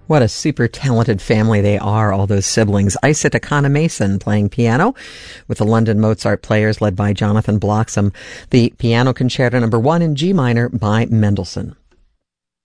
What a super talented family they are, all those siblings. Isaac Akana Mason playing piano with the London Mozart Players led by Jonathan Bloxham. The Piano Concerto No. 1 in G minor by Mendelssohn.